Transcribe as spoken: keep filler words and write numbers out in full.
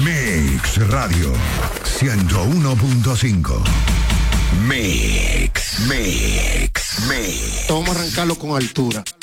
Mix Radio ciento uno punto cinco. Mix, Mix, Mix. Vamos a arrancarlo con altura.